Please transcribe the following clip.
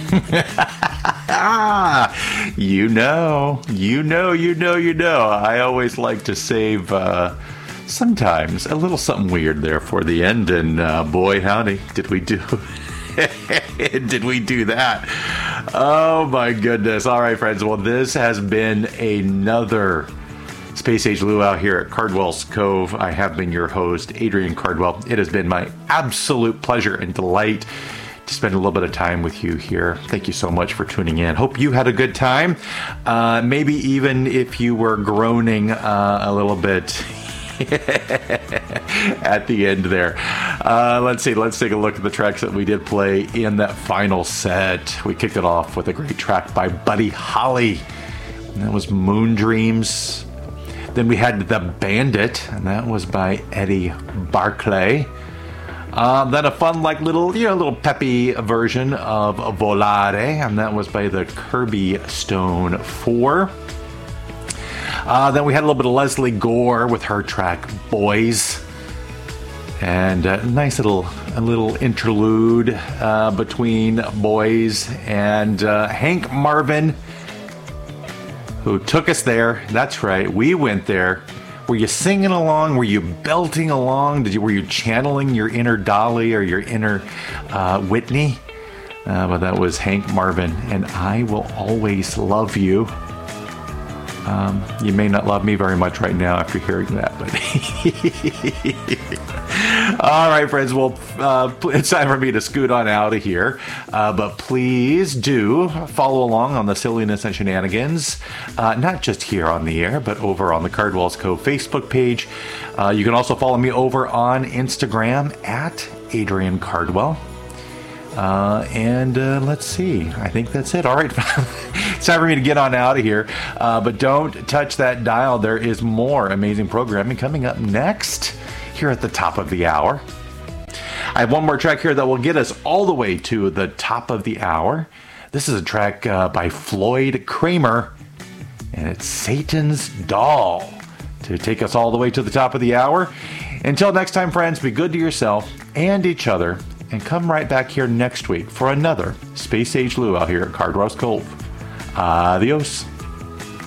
You know. I always like to save sometimes a little something weird there for the end, and boy, howdy, did we do did we do that? Oh my goodness. All right, friends. Well, this has been another Space Age Luau here at Cardwell's Cove. I have been your host, Adrian Cardwell. It has been my absolute pleasure and delight to spend a little bit of time with you here. Thank you so much for tuning in. Hope you had a good time. Maybe even if you were groaning a little bit at the end there. Let's see. Let's take a look at the tracks that we did play in that final set. We kicked it off with a great track by Buddy Holly. And that was Moon Dreams. Then we had The Bandit, and that was by Eddie Barclay. Then a fun, little peppy version of Volare, and that was by the Kirby Stone 4. Then we had a little bit of Leslie Gore with her track Boys, and a nice little interlude between Boys and Hank Marvin, who took us there. That's right, we went there. Were you singing along? Were you belting along? Were you channeling your inner Dolly or your inner Whitney? But that was Hank Marvin, and I Will Always Love You. You may not love me very much right now after hearing that, but all right, friends. Well, it's time for me to scoot on out of here. But please do follow along on the silliness and shenanigans, not just here on the air, but over on the Cardwell's Cove Facebook page. You can also follow me over on Instagram at Adrian Cardwell. And let's see. I think that's it. All right. It's time for me to get on out of here. But don't touch that dial. There is more amazing programming coming up next here at the top of the hour. I have one more track here that will get us all the way to the top of the hour. This is a track by Floyd Kramer, and it's Satan's Doll to take us all the way to the top of the hour. Until next time, friends, be good to yourself and each other. And come right back here next week for another Space Age Luau here at Cardwell's Cove. Adios.